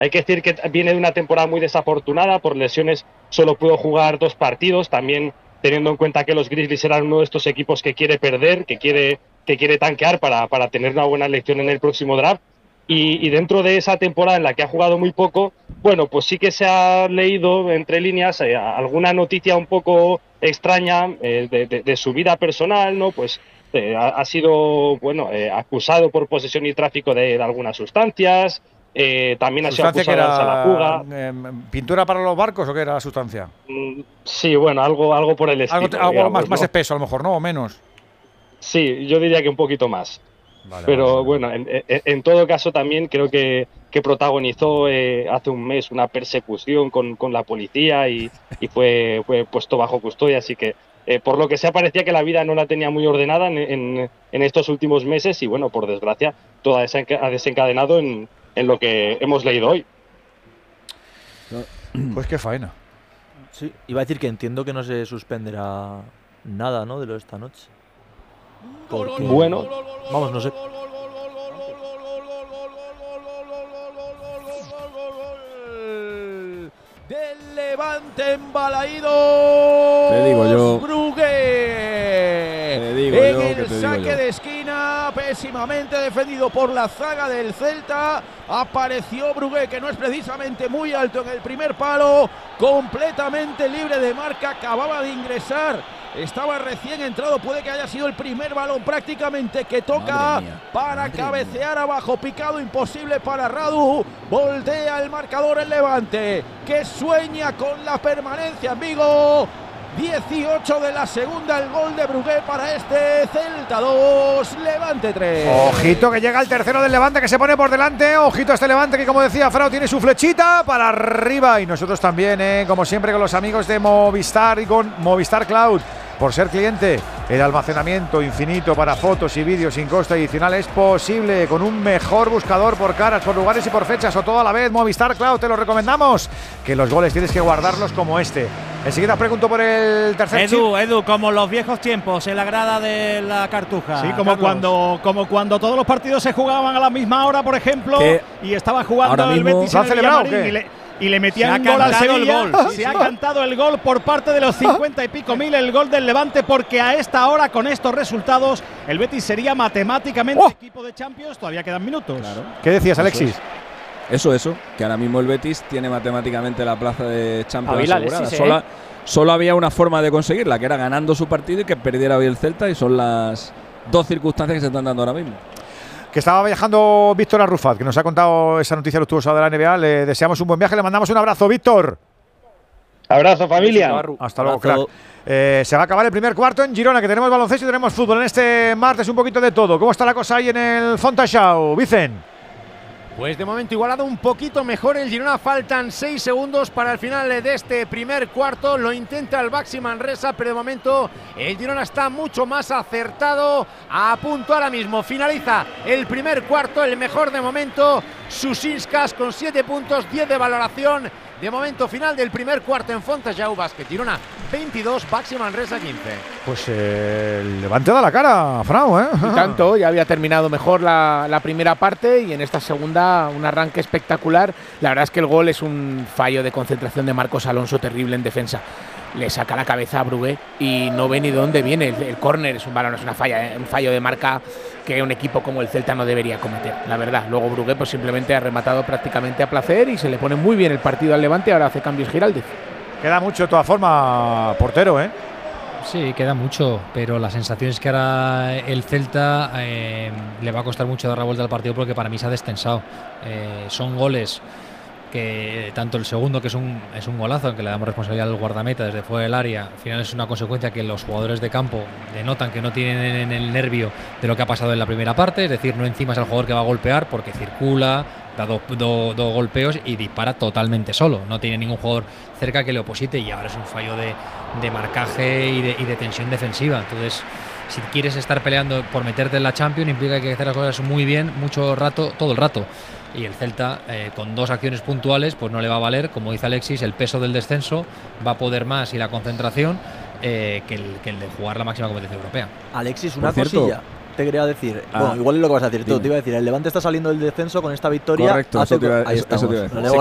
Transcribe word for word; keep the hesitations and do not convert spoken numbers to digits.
Hay que decir que viene de una temporada muy desafortunada, por lesiones solo pudo jugar dos partidos, también teniendo en cuenta que los Grizzlies eran uno de estos equipos que quiere perder, que quiere, que quiere tanquear para, para tener una buena elección en el próximo draft. Y, y dentro de esa temporada en la que ha jugado muy poco, bueno, pues sí que se ha leído entre líneas eh, alguna noticia un poco extraña eh, de, de, de su vida personal, ¿no? Pues eh, ha, ha sido, bueno, eh, acusado por posesión y tráfico de, de algunas sustancias. Eh, también ha sido acusado de darse a la fuga. Eh, ¿Pintura para los barcos o qué era la sustancia? Mm, sí, bueno, algo, algo por el estilo. Algo, algo digamos, más, ¿no? más espeso, a lo mejor, ¿no? O menos. Sí, yo diría que un poquito más. Vale, Pero vale, vale. bueno, en, en, en todo caso también creo que, que protagonizó eh, hace un mes una persecución con, con la policía y, y fue, fue puesto bajo custodia, así que eh, por lo que sea parecía que la vida no la tenía muy ordenada en, en, en estos últimos meses y bueno, por desgracia, todo ha desencadenado en, en lo que hemos leído hoy. Pues qué faena. Sí, iba a decir que entiendo que no se suspenderá nada, ¿no?, de lo de esta noche. Porque, bueno, vamos, no sé. Del Levante embalaído. Te digo yo. Brugué. Te digo en yo el que te digo saque yo. de esquina, pésimamente defendido por la zaga del Celta. Apareció Brugué, que no es precisamente muy alto en el primer palo, completamente libre de marca, acababa de ingresar. Estaba recién entrado, puede que haya sido el primer balón prácticamente que toca Mía, para cabecear mía. abajo, picado imposible para Radu, voltea el marcador el Levante, que sueña con la permanencia en Vigo. dieciocho de la segunda, el gol de Brugué para este Celta dos, Levante tres. Ojito que llega el tercero del Levante, que se pone por delante. Ojito a este Levante que, como decía Frau, tiene su flechita para arriba. Y nosotros también, ¿eh? Como siempre, con los amigos de Movistar y con Movistar Cloud. Por ser cliente, el almacenamiento infinito para fotos y vídeos sin coste adicional es posible con un mejor buscador por caras, por lugares y por fechas o todo a la vez. Movistar Cloud, te lo recomendamos. Que los goles tienes que guardarlos como este. Enseguida pregunto por el tercer Edu, chip. Edu, como los viejos tiempos en la grada de la Cartuja. Sí, como cuando, como cuando todos los partidos se jugaban a la misma hora, por ejemplo, ¿Qué? y estaba jugando Ahora el mismo- Betis ¿Se en ha el celebrado Villamarín o qué? y le, y le metían Se ha un gol al cantado el Sevilla. gol, sí, Se sí. ha cantado el gol por parte de los cincuenta y pico mil, el gol del Levante, porque a esta hora, con estos resultados, el Betis sería matemáticamente ¡Oh! equipo de Champions. Todavía quedan minutos. Claro. ¿Qué decías, Alexis? Eso, eso, que ahora mismo el Betis tiene matemáticamente la plaza de Champions Pabila, asegurada. Alexis, Solo, ¿eh? solo había una forma de conseguirla, que era ganando su partido y que perdiera hoy el Celta, y son las dos circunstancias que se están dando ahora mismo. Que estaba viajando Víctor Arrufat, que nos ha contado esa noticia luctuosa de la N B A. Le deseamos un buen viaje, le mandamos un abrazo, Víctor. Abrazo, familia. Hasta luego, Abrazo. crack. Eh, se va a acabar el primer cuarto en Girona, que tenemos baloncesto y tenemos fútbol en este martes, un poquito de todo. ¿Cómo está la cosa ahí en el Fontachau, Vicen? Pues de momento igualado un poquito mejor el Girona, faltan seis segundos para el final de este primer cuarto, lo intenta el Baxi Manresa, pero de momento el Girona está mucho más acertado, a punto ahora mismo, finaliza el primer cuarto, el mejor de momento, Susinskas con siete puntos, diez de valoración, de momento final del primer cuarto en Fontachau Basket, Girona veintidós, Baxi Manresa quince. Pues eh, el Levante da la cara, Frau, ¿eh? Y tanto, ya había terminado mejor la, la primera parte y en esta segunda un arranque espectacular. La verdad es que el gol es un fallo de concentración de Marcos Alonso terrible en defensa. Le saca la cabeza a Brugué y no ve ni de dónde viene. El, el córner es un balón, es una falla, ¿eh? Un fallo de marca que un equipo como el Celta no debería cometer, la verdad. Luego Brugué pues simplemente ha rematado prácticamente a placer y se le pone muy bien el partido al Levante. Ahora hace cambios Giraldez. Queda mucho de todas formas, portero, ¿eh? Sí, queda mucho, pero la sensación es que ahora el Celta eh, le va a costar mucho dar la vuelta al partido porque para mí se ha destensado. Eh, son goles que tanto el segundo, que es un, es un golazo, en que le damos responsabilidad al guardameta desde fuera del área, al final es una consecuencia que los jugadores de campo denotan que no tienen el nervio de lo que ha pasado en la primera parte, es decir, no encima es el jugador que va a golpear porque circula, da dos do, do golpeos y dispara totalmente solo, no tiene ningún jugador cerca que le oposite y ahora es un fallo de, de marcaje y de, y de tensión defensiva. Entonces, si quieres estar peleando por meterte en la Champions, implica que hay que hacer las cosas muy bien, mucho rato, todo el rato. Y el Celta, eh, con dos acciones puntuales, pues no le va a valer, como dice Alexis, el peso del descenso va a poder más y la concentración eh, que, el, que el de jugar la máxima competición europea. Alexis, una Por cierto, cosilla. te quería decir. Ah, bueno, igual es lo que vas a decir tú. dime. Te iba a decir, el Levante está saliendo del descenso con esta victoria. Correcto, hace- eso te iba- ahí eso- eso estamos. te iba a decir. Lo Se tengo